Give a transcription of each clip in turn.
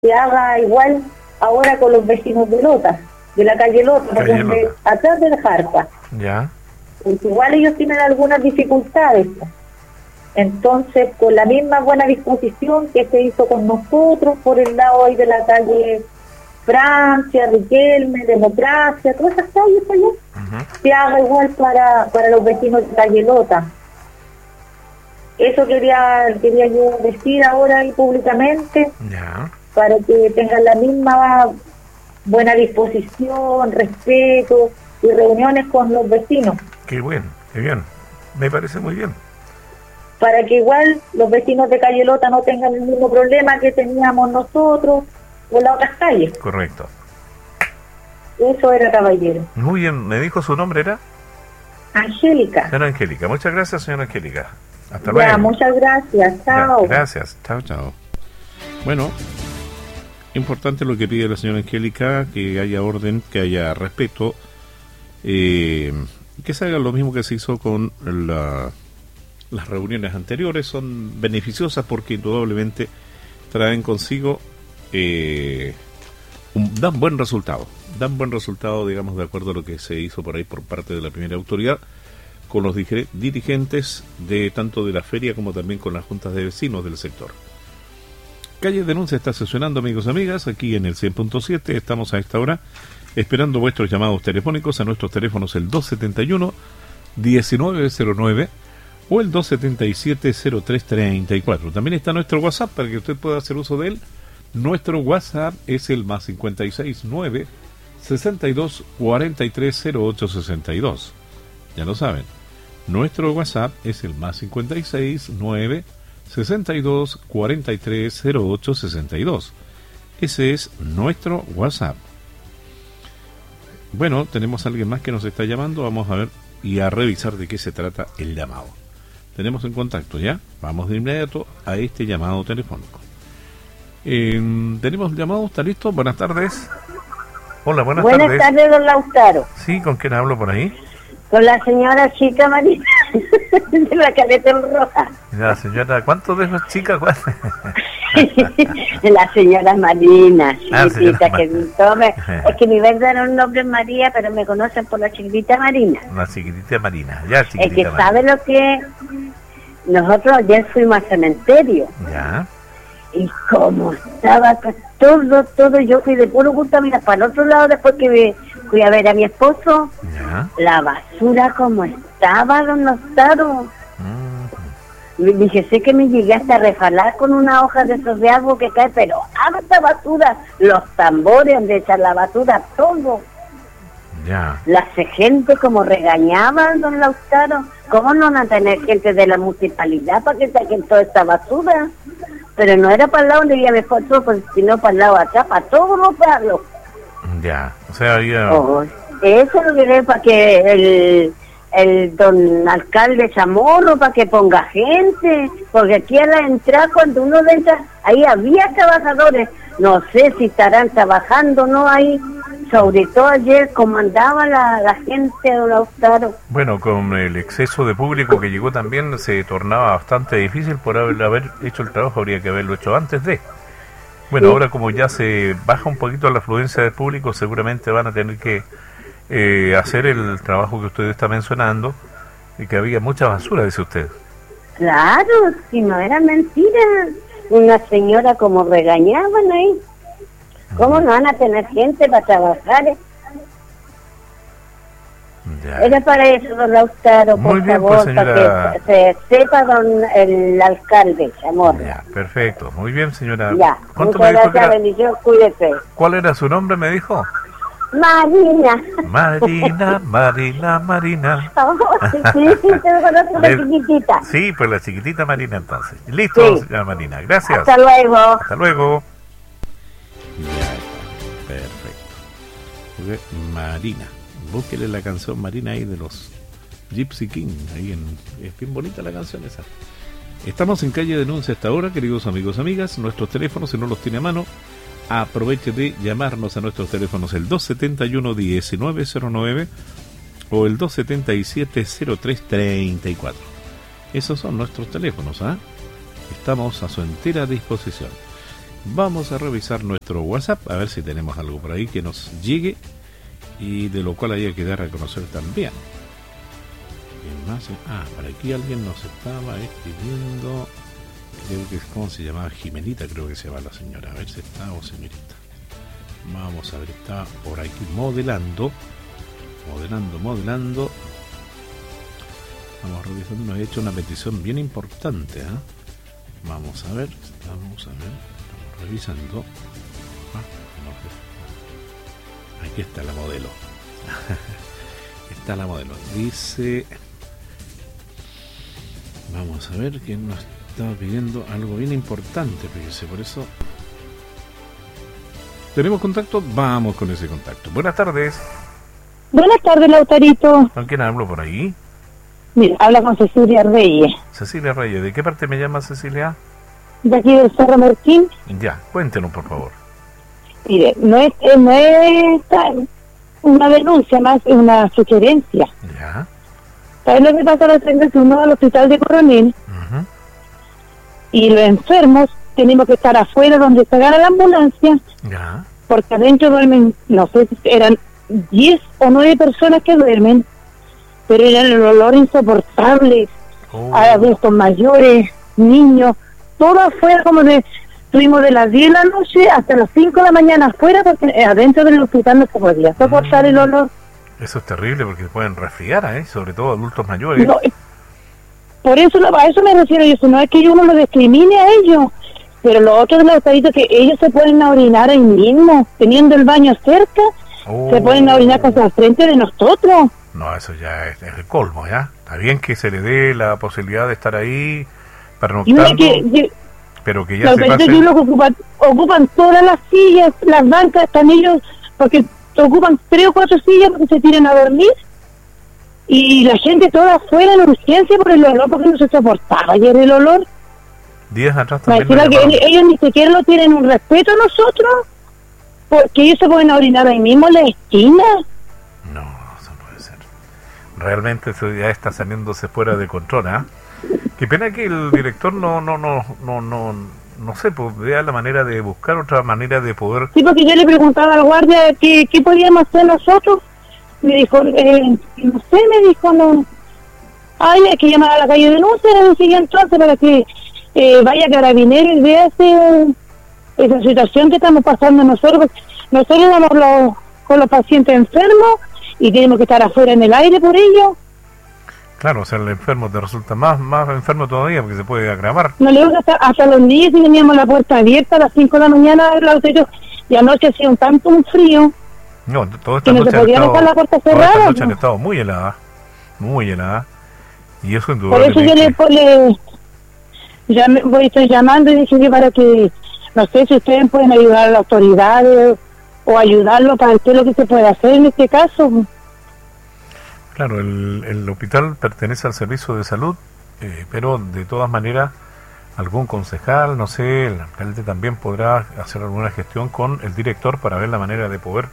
se haga igual ahora con los vecinos de Lota, de la calle Lota, atrás de la Jarpa. Ya. Porque igual ellos tienen algunas dificultades. Entonces, con la misma buena disposición que se hizo con nosotros por el lado ahí de la calle Francia, Riquelme, Democracia, todas esas calles allá, se haga igual para los vecinos de calle Lota. Eso quería yo decir ahora ahí públicamente, para que tengan la misma buena disposición, respeto y reuniones con los vecinos. Qué bien, me parece muy bien. Para que igual los vecinos de calle Lota no tengan el mismo problema que teníamos nosotros con las otras calles. Correcto. Eso era, caballero. Muy bien, ¿me dijo su nombre era? Angélica. Señora Angélica, muchas gracias, señora Angélica. Hasta luego. Ya, muchas gracias, chao. Gracias, chao. Bueno, importante lo que pide la señora Angélica, que haya orden, que haya respeto, que se haga lo mismo que se hizo con las reuniones anteriores. Son beneficiosas porque indudablemente traen consigo dan buen resultado, digamos, de acuerdo a lo que se hizo por ahí por parte de la primera autoridad, con los dirigentes de tanto de la feria como también con las juntas de vecinos del sector. Calle Denuncia está sesionando, amigos y amigas, aquí en el 100.7. Estamos a esta hora esperando vuestros llamados telefónicos a nuestros teléfonos, el 271-1909 o el 277-0334. También está nuestro WhatsApp para que usted pueda hacer uso de él. Nuestro WhatsApp es el más 569 62 43 08 62. Ya lo saben, nuestro WhatsApp es el más 569 62 43 08 62. Ese es nuestro WhatsApp. Bueno, tenemos a alguien más que nos está llamando. Vamos a ver y a revisar de qué se trata el llamado. Tenemos en contacto ya. Vamos de inmediato a este llamado telefónico. Tenemos llamado, ¿está listo? Buenas tardes. Hola, buenas tardes. Buenas tardes, don Lautaro. Sí, ¿con quién hablo por ahí? Con la señora Chica Marina, de la Caleta Roja. La señora, ¿cuántos de esas chicas? La señora Marina, chiquitita, señora que tome. Es que mi verdadero nombre es María, pero me conocen por la chiquitita Marina. La chiquitita Marina, ya, chiquitita. Es que Marina. sabe lo que nosotros ayer fuimos al cementerio. Ya. Y como estaba todo, yo fui de puro gusto a mirar para el otro lado después que fui a ver a mi esposo. Ya. La basura como estaba, don Lautaro. Dije, sé que me llegué hasta a refalar con una hoja de esos de árbol que cae, pero harta basura, los tambores donde echar la basura, todo. Ya. La gente como regañaban, don Lautaro. ¿Cómo no van a tener gente de la municipalidad para que saquen toda esta basura? Pero no era para el lado donde iba mi esposo, sino para el lado de acá, para todos los palos. Ya, o sea, había... Eso lo diré para que el don alcalde Chamorro, para que ponga gente, porque aquí a la entrada, cuando uno entra, ahí había trabajadores, no sé si estarán trabajando o no ahí, sobre todo ayer comandaba la gente, don Lautaro. Bueno, con el exceso de público que llegó también se tornaba bastante difícil por haber hecho el trabajo, habría que haberlo hecho antes de... Bueno, sí. Ahora como ya se baja un poquito la afluencia de público, seguramente van a tener que hacer el trabajo que usted está mencionando, y que había mucha basura, dice usted. Claro, si no era mentira, una señora como regañaban ahí. ¿Cómo no van a tener gente para trabajar? Ya. Era para eso, don Lautaro, por favor, pues, para que se sepa el alcalde, amor. Ya, perfecto, muy bien, señora. Ya, muchas gracias, bendición, cuídese. ¿Cuál era su nombre, me dijo? Marina. Marina. Oh, sí, te conozco la chiquitita. Sí, pues la chiquitita Marina, entonces. Listo, sí. Señora Marina, gracias. Hasta luego. Hasta luego. Ya está, perfecto. Marina, búsquele la canción Marina ahí de los Gypsy King, ahí es bien bonita la canción esa. Estamos en Calle Denuncia hasta ahora, queridos amigos, amigas. Nuestros teléfonos, si no los tiene a mano, aproveche de llamarnos a nuestros teléfonos, el 271-1909 o el 277-0334. Esos son nuestros teléfonos, ¿ah? Estamos a su entera disposición. Vamos a revisar nuestro WhatsApp, a ver si tenemos algo por ahí que nos llegue y de lo cual haya que dar a conocer también. Más, por aquí alguien nos estaba escribiendo, creo que es, ¿cómo se llamaba? Jimenita, creo que se llama la señora, a ver si está, o señorita. Vamos a ver, está por aquí modelando. Vamos revisando, nos ha hecho una petición bien importante, ¿eh? Vamos a ver, estamos revisando. Aquí está la modelo. Está la modelo. Dice, vamos a ver quién nos está pidiendo algo bien importante, fíjese, por eso tenemos contacto, vamos con ese contacto. Buenas tardes. Buenas tardes, Lautarito. ¿Con quién hablo por ahí? Mira, habla con Cecilia Reyes. Cecilia Reyes, ¿de qué parte me llama Cecilia? De aquí del Cerro Martín. Ya, cuéntenos por favor. Mire, no es una denuncia, más es una sugerencia. Ya. ¿Sabes lo que pasa? Los que uno va al hospital de Coronel y los enfermos tenemos que estar afuera donde se gana la ambulancia. Ya. Porque adentro duermen, no sé si eran 10 o 9 personas que duermen, pero era el olor insoportable. A adultos mayores, niños, todo afuera, como estuvimos de las 10 de la noche hasta las 5 de la mañana afuera, porque adentro del hospital no se podía soportar el olor. Eso es terrible porque pueden resfriar, sobre todo adultos mayores. No, por eso, a eso me refiero yo, no es que uno lo discrimine a ellos, pero lo otro de los estaditos que ellos se pueden orinar ahí mismo, teniendo el baño cerca, se pueden orinar casi al frente de nosotros. No, eso ya es el colmo, ¿ya? Está bien que se le dé la posibilidad de estar ahí pernoctando, pero que ya se pase... Los ocupan todas las sillas, las bancas, están ellos, porque ocupan 3 o 4 sillas porque se tiran a dormir, y la gente toda afuera en urgencia por el olor, porque no se soportaba ayer el olor. Días atrás también que ellos ni siquiera lo tienen un respeto a nosotros, porque ellos se pueden orinar ahí mismo en la esquina. No, eso no puede ser. Realmente eso ya está saliéndose fuera de control, ¿ah? Qué pena que el director no sé, pues vea la manera de buscar otra manera de poder... Sí, porque yo le preguntaba al guardia qué podíamos hacer nosotros. Me dijo, no sé, me dijo, no. Ay, hay que llamar a la calle de denuncia, le decía entonces, para que vaya Carabineros y vea esa situación que estamos pasando nosotros. Nosotros vamos con los pacientes enfermos y tenemos que estar afuera en el aire por ellos. Claro, o sea, el enfermo te resulta más enfermo todavía porque se puede agravar. No le digo que hasta los niños teníamos la puerta abierta a las 5 de la mañana, y anoche hacía un frío. No, toda esta noche han estado muy heladas, y eso indudablemente. Por eso yo estoy llamando y dije que para que, no sé si ustedes pueden ayudar a las autoridades o ayudarlo para ver lo que se puede hacer en este caso. Claro, el hospital pertenece al servicio de salud, pero de todas maneras algún concejal, no sé, el alcalde también podrá hacer alguna gestión con el director para ver la manera de poder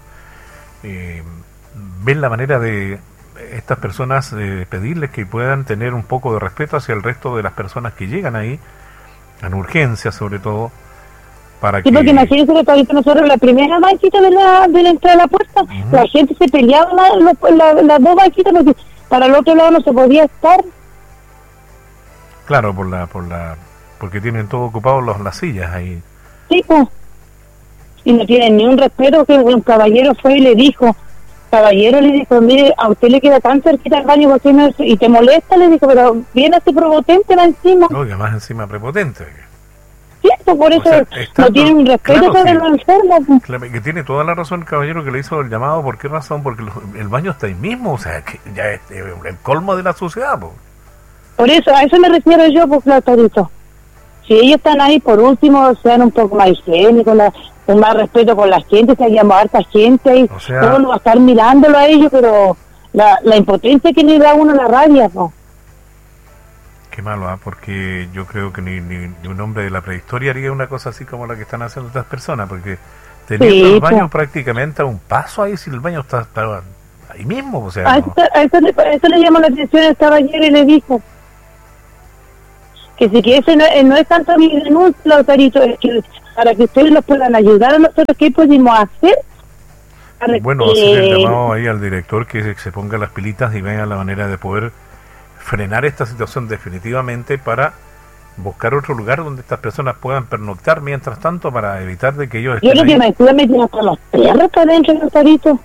ver la manera de estas personas pedirles que puedan tener un poco de respeto hacia el resto de las personas que llegan ahí, en urgencia sobre todo, para que... Porque imagínense que todavía nosotros la primera banquita de la entrada de la puerta, la gente se peleaba las 2 banquitas porque para el otro lado no se podía estar. Claro, porque tienen todo ocupado las sillas ahí. Sí, pues. Y no tienen ni un respeto, que un caballero fue y le dijo, mire, a usted le queda tan cerquita el baño porque y te molesta, le dijo, pero viene así prepotente va encima. Oiga, más encima prepotente. Sí, pues por eso no tienen un respeto sobre los enfermos. Claro, que tiene toda la razón el caballero que le hizo el llamado. ¿Por qué razón? Porque el baño está ahí mismo, o sea, que ya es el colmo de la suciedad. Por eso, a eso me refiero yo, pues, Lautarito. Si ellos están ahí, por último, sean un poco más higiénicos, con más respeto con la gente, se llama a harta gente ahí, o sea, uno va a estar mirándolo a ellos, pero la impotencia que le da a uno la rabia, ¿no? Qué malo, porque yo creo que ni un hombre de la prehistoria haría una cosa así como la que están haciendo estas personas, porque teniendo el baño prácticamente a un paso ahí, si el baño está ahí mismo, o sea... A eso le llamó la atención el caballero y le dijo que si que ese no es tanto mi denuncia, Lautarito, es que para que ustedes nos puedan ayudar a nosotros. ¿Qué podemos hacer? Bueno, hacer el llamado ahí al director que se ponga las pilitas y vea la manera de poder frenar esta situación definitivamente para buscar otro lugar donde estas personas puedan pernoctar mientras tanto, para evitar de que ellos estén. Yo creo que me estuve metiendo hasta los perros para adentro del altarito.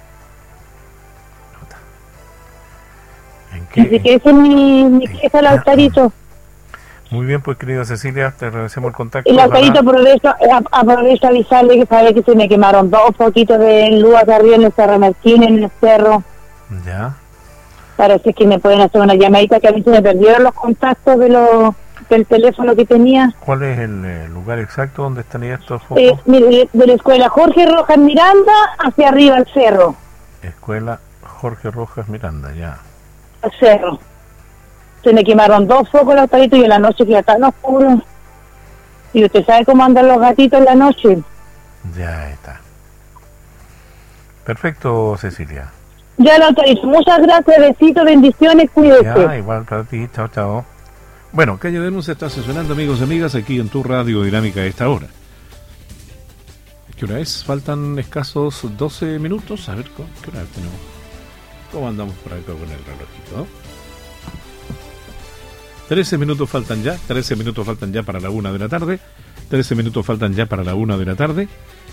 Así que ese es mi queja al altarito. Muy bien, pues querida Cecilia, te agradecemos el contacto. El altarito aprovecho a avisarle que sabe que se me quemaron 2 poquitos de luz acá arriba en el Cerro Martín, en el cerro. Ya. Parece que me pueden hacer una llamadita, que a mí se me perdieron los contactos del teléfono que tenía. ¿Cuál es el lugar exacto donde están estos focos? Mire, de la escuela Jorge Rojas Miranda hacia arriba al cerro. Escuela Jorge Rojas Miranda, ya. Al cerro. Se me quemaron 2 focos los palitos y en la noche que ya tan oscuro. Y usted sabe cómo andan los gatitos en la noche. Ya está. Perfecto, Cecilia. Ya lo autorizo. Muchas gracias, besitos, bendiciones, cuídese. Ya, igual para ti, chao, chao. Bueno, Calle Denuncia está sesionando, amigos y amigas, aquí en tu radio dinámica a esta hora. ¿Qué hora es? Faltan escasos 12 minutos. A ver, ¿qué hora tenemos? ¿Cómo andamos por acá con el relojito, no? 13 minutos faltan ya, 13 minutos faltan ya para la 1 de la tarde, 13 minutos faltan ya para la 1 de la tarde.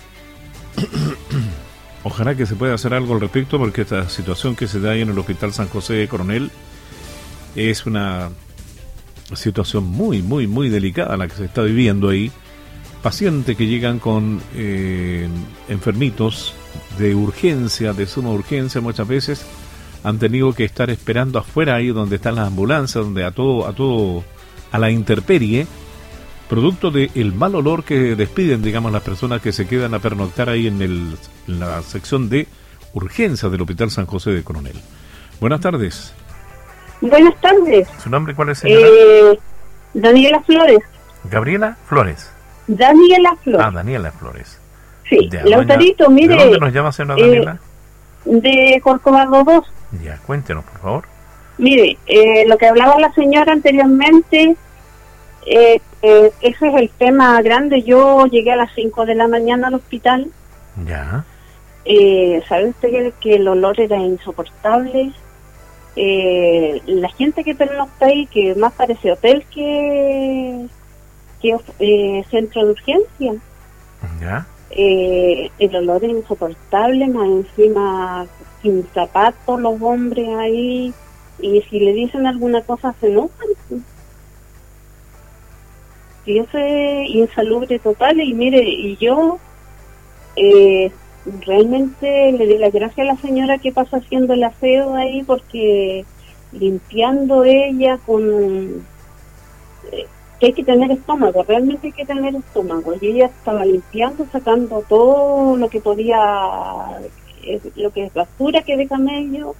Ojalá que se pueda hacer algo al respecto, porque esta situación que se da ahí en el Hospital San José de Coronel es una situación muy, muy, muy delicada la que se está viviendo ahí. Pacientes que llegan con enfermitos de urgencia, de suma urgencia, muchas veces han tenido que estar esperando afuera, ahí donde están las ambulancias, donde a la intemperie, producto del mal olor que despiden, digamos, las personas que se quedan a pernoctar ahí en la sección de urgencia del Hospital San José de Coronel. Buenas tardes. Buenas tardes. ¿Su nombre cuál es, señora? Daniela Flores. Gabriela Flores. Daniela Flores. Ah, Daniela Flores. Sí, Lautarito, mire. ¿De dónde nos llama, señora Daniela? De Corcovado 2. Ya, cuéntenos, por favor. Mire, lo que hablaba la señora anteriormente, ese es el tema grande. Yo llegué a las 5 de la mañana al hospital. Ya. ¿Sabe usted que el olor era insoportable? La gente que pernocta ahí, que más parece hotel que centro de urgencia. Ya. El olor es insoportable, más encima sin zapatos los hombres ahí, y si le dicen alguna cosa se enojan. Y eso es insalubre total. Y mire, y yo realmente le doy las gracias a la señora que pasa haciendo el aseo ahí, porque limpiando ella con... que hay que tener estómago, realmente hay que tener estómago. Y ella estaba limpiando, sacando todo lo que podía, lo que es basura que dejan ellos,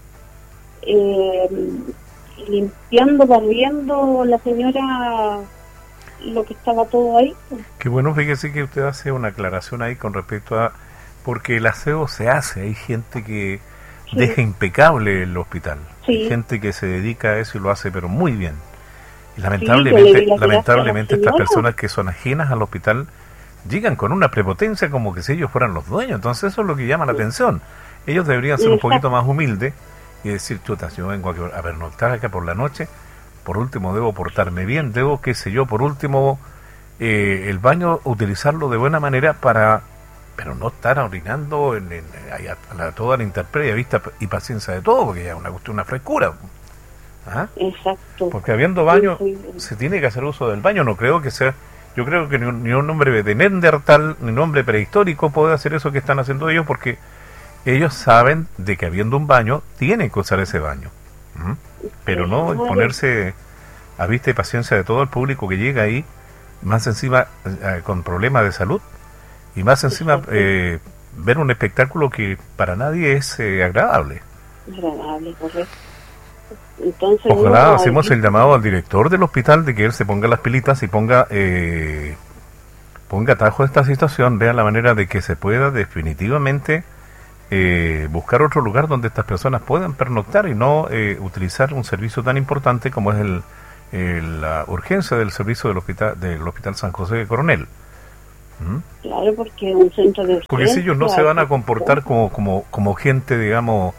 limpiando, barriendo la señora lo que estaba todo ahí. Qué bueno, fíjese que usted hace una aclaración ahí con respecto a... porque el aseo se hace, hay gente que deja impecable el hospital, hay gente que se dedica a eso y lo hace pero muy bien. Y lamentablemente estas personas que son ajenas al hospital llegan con una prepotencia como que si ellos fueran los dueños. Entonces eso es lo que llama la atención. Ellos deberían ser un poquito más humildes y decir, chuta, yo vengo a pernoctar acá por la noche, por último debo portarme bien, debo, qué sé yo, por último el baño utilizarlo de buena manera pero no estar orinando a toda la intemperie, vista y paciencia de todo, porque ya es una frescura. ¿Ah? Exacto. Porque habiendo baño, se tiene que hacer uso del baño. No creo que sea, yo creo que ni un hombre de Neandertal, ni un hombre prehistórico puede hacer eso que están haciendo ellos, porque ellos saben de que habiendo un baño, tienen que usar ese baño. Pero no ponerse a vista y paciencia de todo el público que llega ahí, más encima con problemas de salud, y más encima ver un espectáculo que para nadie es agradable. Agradable, correcto. Entonces, ojalá hacemos el llamado al director del hospital de que él se ponga las pilitas y ponga atajo a esta situación, vea la manera de que se pueda definitivamente buscar otro lugar donde estas personas puedan pernoctar y no utilizar un servicio tan importante como es la urgencia del servicio del hospital San José de Coronel. Claro, porque un centro de urgencia... Porque si ellos no se van a comportar como gente, digamos,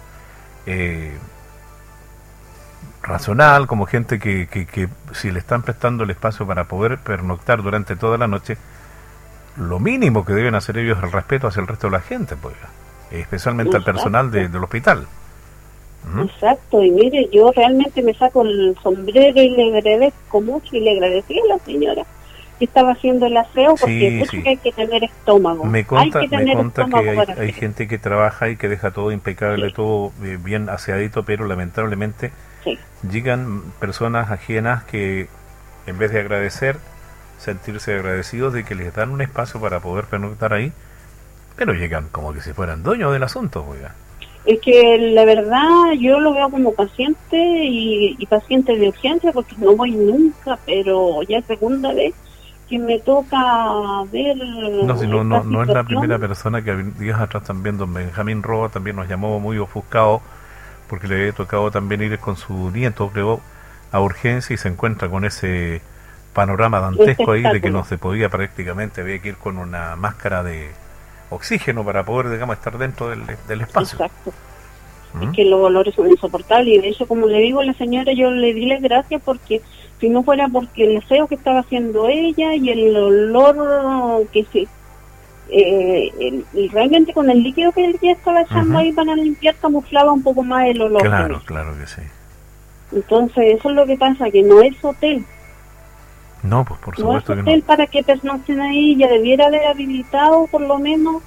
racional, como gente que si le están prestando el espacio para poder pernoctar durante toda la noche, lo mínimo que deben hacer ellos es el respeto hacia el resto de la gente, pues, especialmente al personal del hospital. Exacto, y mire, yo realmente me saco el sombrero y le agradezco mucho, y le agradecí a la señora que estaba haciendo el aseo, porque sí. Que hay que tener estómago. Me conta que hay hay gente que trabaja y que deja todo impecable, todo bien aseadito, pero lamentablemente llegan personas ajenas que, en vez de agradecer, sentirse agradecidos de que les dan un espacio para poder pernoctar ahí, pero llegan como que si fueran dueños del asunto, oiga. Es que la verdad yo lo veo como paciente y paciente de urgencia, porque no voy nunca, pero ya es segunda vez que me toca ver... No es la primera persona que días atrás también, don Benjamín Roa también nos llamó muy ofuscado, porque le había tocado también ir con su nieto, creo, a urgencia, y se encuentra con ese panorama dantesco ahí de que no se podía prácticamente, había que ir con una máscara de oxígeno para poder, digamos, estar dentro del espacio. Exacto. Es que los olores son insoportables, y de hecho, como le digo a la señora, yo le di las gracias, porque si no fuera porque el aseo que estaba haciendo ella y el olor que se... realmente con el líquido que ella estaba echando ahí para limpiar, camuflaba un poco más el olor. Claro que sí. Entonces, eso es lo que pasa, que no es hotel. No, pues por supuesto no es que hotel no. Para que pernocten ahí, ya debiera haber habilitado por lo menos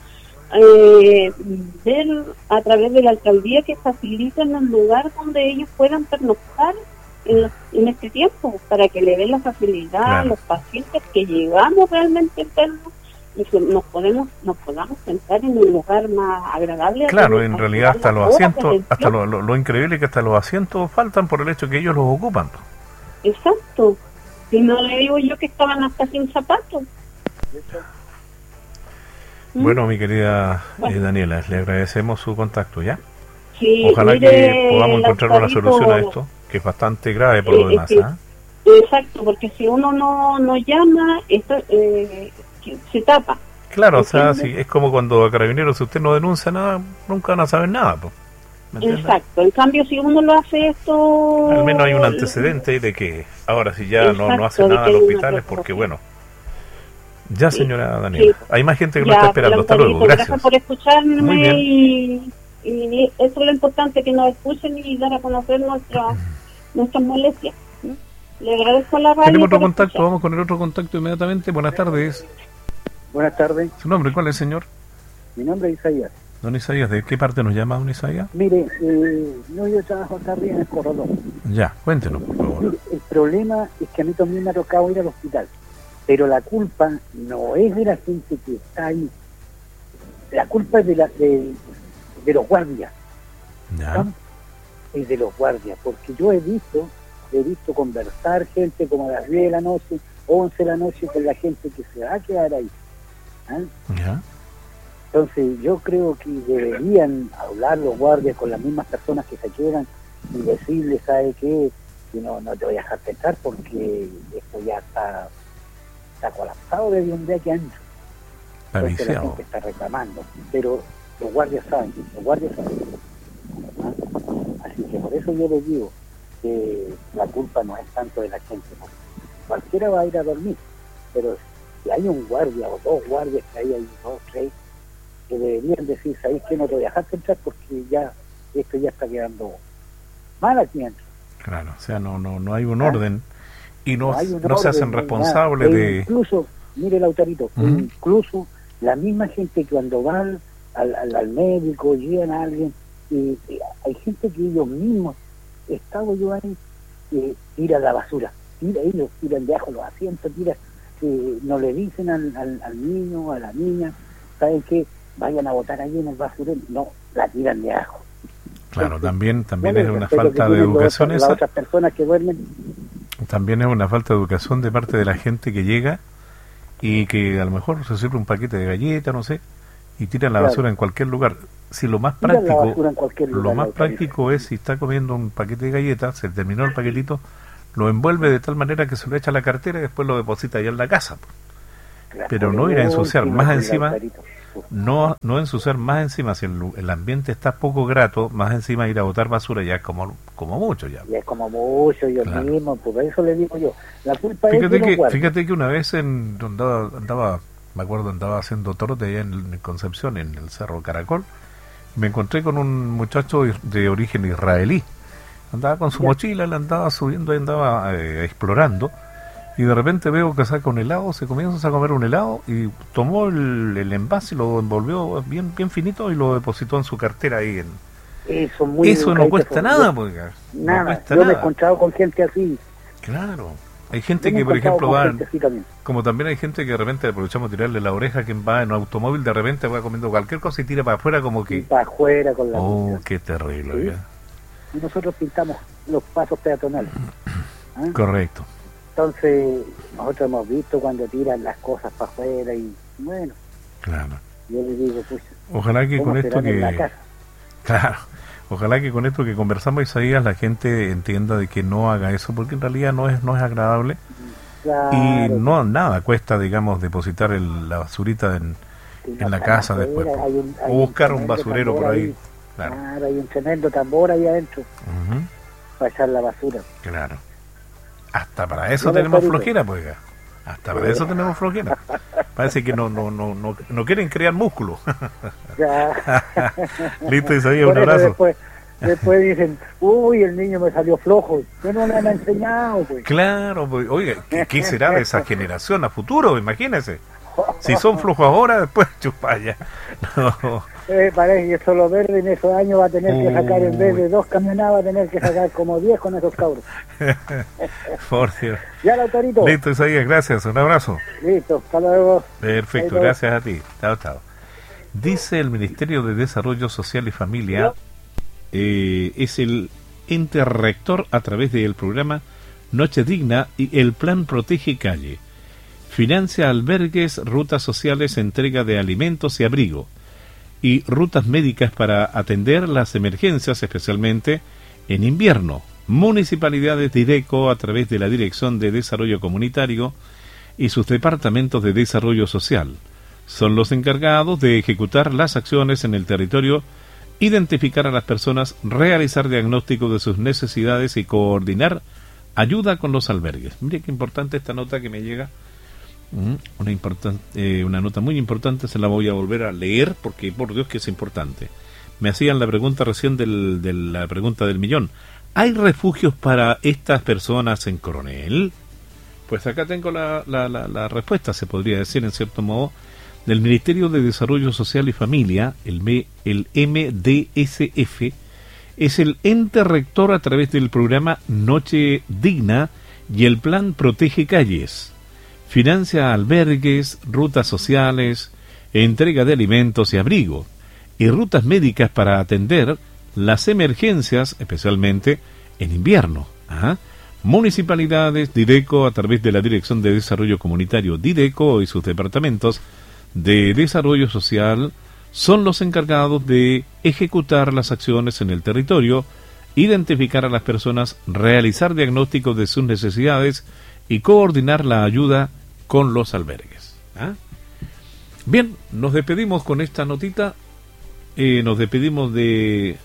ver a través de la alcaldía que faciliten un lugar donde ellos puedan pernoctar en este tiempo, para que le den la facilidad a los pacientes que llegamos realmente enfermos y que nos podamos sentar en un lugar más agradable. Claro, en realidad hasta los asientos, hasta lo increíble que hasta los asientos faltan por el hecho que ellos los ocupan. Exacto. Si no, le digo yo que estaban hasta sin zapatos. Bueno, mi querida Daniela, le agradecemos su contacto, ¿ya? Sí, ojalá que podamos encontrar una solución a esto, que es bastante grave por lo demás. Exacto, porque si uno no llama, esto se tapa. Claro, o sea, es como cuando a Carabineros, si usted no denuncia nada, nunca van a saber nada, pues. Exacto, en cambio si uno lo hace esto... Al menos hay un antecedente de que ahora si ya no hace nada al hospital es porque, bueno... Ya, señora Daniela, hay más gente que lo está esperando. Hasta luego, gracias por escucharme, y eso es lo importante, que nos escuchen y dar a conocer nuestras molestias. Le agradezco a la radio. Tenemos otro contacto, vamos con el otro contacto inmediatamente. Buenas tardes. Buenas tardes. ¿Su nombre cuál es, señor? Mi nombre es Isaías. Don Isaías, ¿de qué parte nos llama, don Isaías? Mire, yo trabajo acá arriba en el corredor. Ya, cuéntenos, por favor. Mire, el problema es que a mí también me ha tocado ir al hospital, pero la culpa no es de la gente que está ahí. La culpa es de los guardias. Ya. ¿No? Es de los guardias, porque yo he visto conversar gente como a las 10 de la noche, 11 de la noche, con la gente que se va a quedar ahí. Ya. Entonces yo creo que deberían hablar los guardias con las mismas personas que se quedan y decirles, ¿sabe qué? Que no te voy a dejar pensar, porque esto ya está colapsado desde un día que años. Entonces la gente está reclamando, pero los guardias saben. Así que por eso yo les digo que la culpa no es tanto de la gente, ¿no? Cualquiera va a ir a dormir, pero si hay un guardia o dos guardias, que hay 2, 3, que deberían decir, ¿sabéis que no te voy a dejar entrar porque ya esto ya está quedando mal aquí dentro? Claro, o sea, no hay un orden y no orden, se hacen responsables de... Incluso, mire, Lautarito, incluso la misma gente que cuando van al médico, llegan a alguien, y hay gente que ellos mismos, estado yo ahí, tiran la basura, ellos tiran debajo los asientos, no le dicen al niño, a la niña, ¿saben qué? Vayan a botar ahí en el basurero, no, la tiran de abajo. Claro, también es una falta de educación esa. Las otras personas que duermen. También es una falta de educación de parte de la gente que llega y que a lo mejor se sirve un paquete de galletas, no sé, y tiran la basura en cualquier lugar. Si lo más práctico es, si está comiendo un paquete de galletas, se terminó el paquetito, lo envuelve de tal manera que se lo echa a la cartera y después lo deposita allá en la casa. pero no ir a ensuciar más encima, no ensuciar más encima, si el ambiente está poco grato, más encima ir a botar basura ya es como mucho ya. Ya es como mucho, yo mismo, por eso le digo yo, la culpa fíjate que una vez andaba, me acuerdo, andaba haciendo trote allá en Concepción, en el Cerro Caracol, me encontré con un muchacho de origen israelí, andaba con su mochila, le andaba subiendo, andaba explorando, y de repente veo que saca un helado, se comienza a comer un helado y tomó el envase y lo envolvió bien finito y lo depositó en su cartera ahí. Eso no cuesta nada, porque nada. No cuesta yo nada. Me he encontrado con gente así. Claro. Hay gente que, por ejemplo, como también hay gente que de repente aprovechamos de tirarle la oreja, que va en un automóvil, de repente va comiendo cualquier cosa y tira para afuera como que... Para afuera con la... Oh, qué terrible. ¿Sí? Y nosotros pintamos los pasos peatonales. ¿Ah? Correcto. Entonces, nosotros hemos visto cuando tiran las cosas para afuera y bueno. Claro. Yo le digo, pues... Ojalá que con esto que... Claro. Ojalá que con esto que conversamos, Isaías, la gente entienda de que no haga eso, porque en realidad no es agradable. Claro. Y no nada cuesta, digamos, depositar la basurita en la casa después. O buscar un basurero por ahí. Claro, hay un tremendo tambor ahí adentro para echar la basura. Claro. Hasta para eso tenemos flojera, pues. Hasta para eso tenemos flojera. Parece que no quieren crear músculo. Listo, Isaías, un abrazo. Después dicen, uy, el niño me salió flojo. Yo no le han enseñado, pues. Claro, pues. Oiga, ¿qué será de esa generación a futuro? Imagínense. Si son flojos ahora, después chupaya. No. Parece que solo verde en esos años va a tener que sacar, en vez de 2 camionadas, va a tener que sacar como 10 con esos cabros. Por Dios. Ya, Lautarito. Listo, Isaías, gracias, un abrazo. Listo, hasta luego. Perfecto, gracias a ti. Chao, chao. Dice el Ministerio de Desarrollo Social y Familia, es el ente rector a través del programa Noche Digna y el Plan Protege Calle. Financia albergues, rutas sociales, entrega de alimentos y abrigo, y rutas médicas para atender las emergencias, especialmente en invierno. Municipalidades de IDECO, a través de la Dirección de Desarrollo Comunitario y sus departamentos de desarrollo social, son los encargados de ejecutar las acciones en el territorio, identificar a las personas, realizar diagnóstico de sus necesidades y coordinar ayuda con los albergues. Mire qué importante esta nota que me llega. Una nota muy importante, se la voy a volver a leer porque por Dios que es importante. Me hacían la pregunta recién de la pregunta del millón. ¿Hay refugios para estas personas en Coronel? Pues acá tengo la respuesta, se podría decir en cierto modo, del Ministerio de Desarrollo Social y Familia, el MDSF, es el ente rector a través del programa Noche Digna y el Plan Protege Calles. Financia albergues, rutas sociales, entrega de alimentos y abrigo, y rutas médicas para atender las emergencias, especialmente en invierno. Municipalidades, DIDECO, a través de la Dirección de Desarrollo Comunitario DIDECO y sus departamentos de Desarrollo Social, son los encargados de ejecutar las acciones en el territorio, identificar a las personas, realizar diagnósticos de sus necesidades y coordinar la ayuda con los albergues. Bien, nos despedimos con esta notita. Nos despedimos de...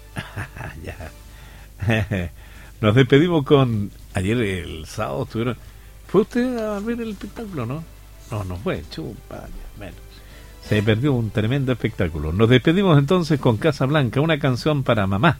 Nos despedimos con... Ayer el sábado estuvieron... ¿Fue usted a ver el espectáculo, no? No fue. Chupa, bueno. Se perdió un tremendo espectáculo. Nos despedimos entonces con Casa Blanca, una canción para mamá.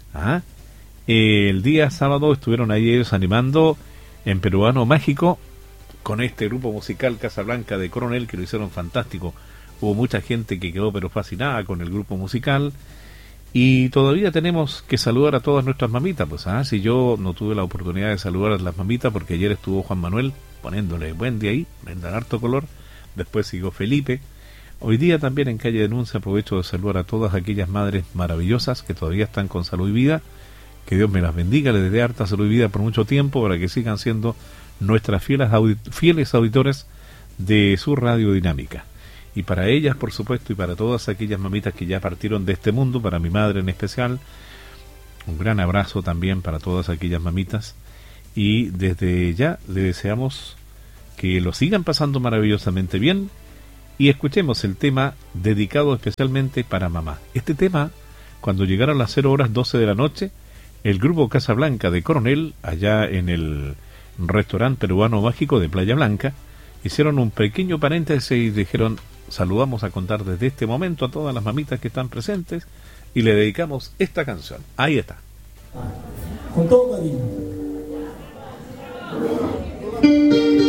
El día sábado estuvieron ahí ellos animando en Peruano Mágico con este grupo musical Casa Blanca de Coronel, que lo hicieron fantástico. Hubo mucha gente que quedó pero fascinada con el grupo musical, y todavía tenemos que saludar a todas nuestras mamitas. Pues si yo no tuve la oportunidad de saludar a las mamitas, porque ayer estuvo Juan Manuel poniéndole buen día ahí, en harto color, después siguió Felipe. Hoy día también en Calle Denuncia aprovecho de saludar a todas aquellas madres maravillosas que todavía están con salud y vida. Que Dios me las bendiga, les dé harta salud y vida por mucho tiempo, para que sigan siendo nuestras fieles auditores de su Radio Dinámica. Y para ellas, por supuesto, y para todas aquellas mamitas que ya partieron de este mundo, para mi madre en especial, un gran abrazo también para todas aquellas mamitas. Y desde ya le deseamos que lo sigan pasando maravillosamente bien y escuchemos el tema dedicado especialmente para mamá. Este tema, cuando llegaron las 0:12 de la noche, el grupo Casablanca de Coronel, allá en el restaurante peruano mágico de Playa Blanca, hicieron un pequeño paréntesis y dijeron: saludamos a contar desde este momento a todas las mamitas que están presentes y le dedicamos esta canción. Ahí está. Con todo cariño.